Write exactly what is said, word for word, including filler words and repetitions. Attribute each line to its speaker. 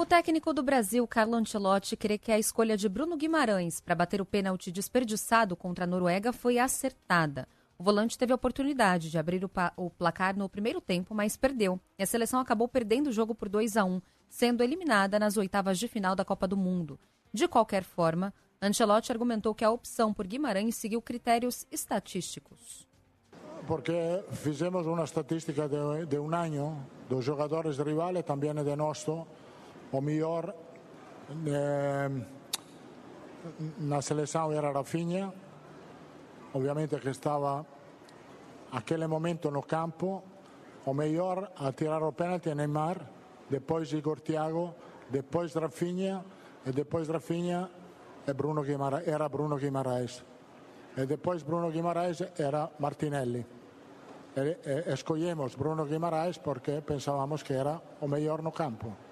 Speaker 1: O técnico do Brasil, Carlo Ancelotti, crê que a escolha de Bruno Guimarães para bater o pênalti desperdiçado contra a Noruega foi acertada. O volante teve a oportunidade de abrir o, o placar no primeiro tempo, mas perdeu. E a seleção acabou perdendo o jogo por dois a um, sendo eliminada nas oitavas de final da Copa do Mundo. De qualquer forma, Ancelotti argumentou que a opção por Guimarães seguiu critérios estatísticos.
Speaker 2: Porque fizemos uma estatística de, de um ano dos jogadores rivais, também de nosso. O melhor eh, na seleção era Rafinha, obviamente que estava naquele momento no campo. O melhor a tirar o pênalti é Neymar, depois Igor Thiago, depois Rafinha e depois Rafinha é Bruno Guimarães, era Bruno Guimarães e depois Bruno Guimarães era Martinelli. E, e, escolhemos Bruno Guimarães porque pensávamos que era o melhor no campo.